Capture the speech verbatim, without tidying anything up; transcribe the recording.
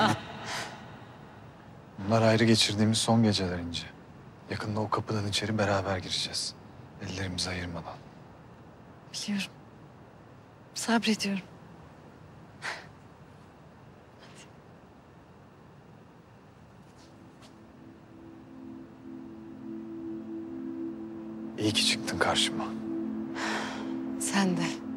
Bunlar ayrı geçirdiğimiz son geceler İnci. Yakında o kapıdan içeri beraber gireceğiz. Ellerimizi ayırmadan. Biliyorum. Sabrediyorum. İyi ki çıktın karşıma. Sen de.